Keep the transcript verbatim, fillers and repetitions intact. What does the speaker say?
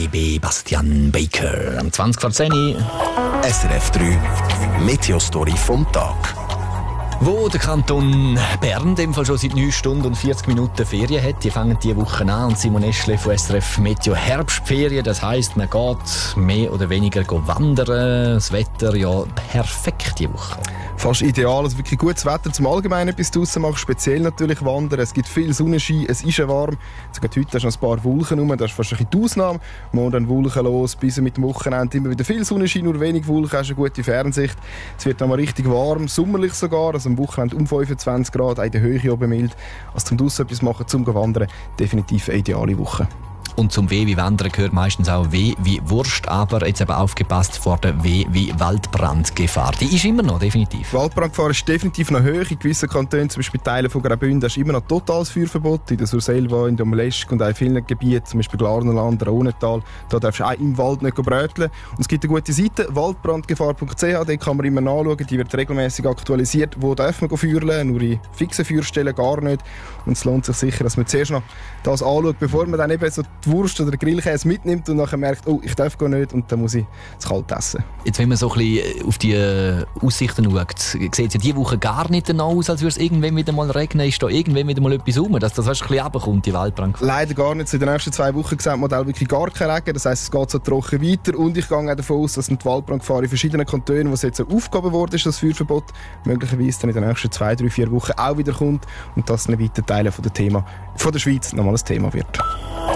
B Bastian Baker. Am zwanzig vor zehn. S R F drei Meteostory vom Tag. Wo der Kanton Bern in dem Fall schon seit neun Stunden und vierzig Minuten Ferien hat. Die fangen diese Woche an. Und Simon Eschle von S R F Meteo Herbstferien. Das heisst, man geht mehr oder weniger wandern. Das Wetter ja perfekt diese Woche. Fast ideal, also wirklich gutes Wetter zum Allgemeinen etwas draussen machen, speziell natürlich wandern. Es gibt viel Sonnenschein, es ist ja warm. Sogar heute hast du noch ein paar Wolken rum, das ist fast ein bisschen die Ausnahme. Morgen dann Wolken los, bis mit dem Wochenende immer wieder viel Sonnenschein, nur wenig Wolken, hast eine gute Fernsicht. Es wird dann mal richtig warm, sommerlich sogar, also am Wochenende um fünfundzwanzig Grad, in der Höhe oben mild. Also zum draussen etwas machen, zum Wandern, definitiv eine ideale Woche. Und zum W wie Wandern gehört meistens auch W wie Wurst, aber jetzt eben aufgepasst vor der W wie Waldbrandgefahr. Die ist immer noch, definitiv. Waldbrandgefahr ist definitiv noch hoch. In gewissen Kantonen, zum Beispiel Teilen von Graubünden, ist immer noch totales Feuerverbot. In der Surselva, in der Molesk und auch in vielen Gebieten, zum Beispiel Glarnerland, Rhonental, da darfst du auch im Wald nicht bröteln. Und es gibt eine gute Seite, waldbrandgefahr punkt c h, die kann man immer nachschauen, die wird regelmäßig aktualisiert. Wo darf man feuern? Nur in fixen Feuerstellen gar nicht. Und es lohnt sich sicher, dass man zuerst noch das anschaut, bevor man dann eben so die Wurst oder den Grillkäse mitnimmt und nachher merkt, oh, ich darf gar nicht und dann muss ich es kalt essen. Jetzt, wenn man so ein bisschen auf die Aussichten schaut, sieht es ja diese Woche gar nicht danach aus, als würde es irgendwann wieder mal regnen. Ist da irgendwann wieder mal etwas rum, dass das weißt, ein bisschen runterkommt, die Waldbrandgefahr? Leider gar nicht. In den nächsten zwei Wochen sieht das Modell wirklich gar keinen Regen. Das heisst, es geht so trocken weiter und ich gehe auch davon aus, dass die Waldbrandgefahr in verschiedenen Kantonen, wo es jetzt so aufgehoben worden ist, das Feuerverbot, möglicherweise dann in den nächsten zwei, drei, vier Wochen auch wieder kommt und das in weiten Teilen von der Thema von der Schweiz nochmal ein Thema wird.